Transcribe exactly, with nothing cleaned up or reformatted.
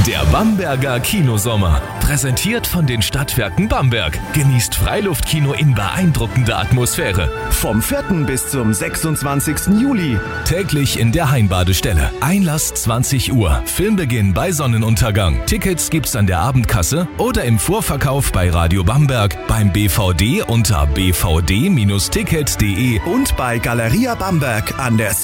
Der Bamberger Kinosommer. Präsentiert von den Stadtwerken Bamberg. Genießt Freiluftkino in beeindruckender Atmosphäre. Vom vierten bis zum sechsundzwanzigsten Juli. Täglich in der Heimbadestelle. Einlass zwanzig Uhr. Filmbeginn bei Sonnenuntergang. Tickets gibt's an der Abendkasse oder im Vorverkauf bei Radio Bamberg, beim B V D unter b v d Bindestrich ticket punkt de und bei Galeria Bamberg an der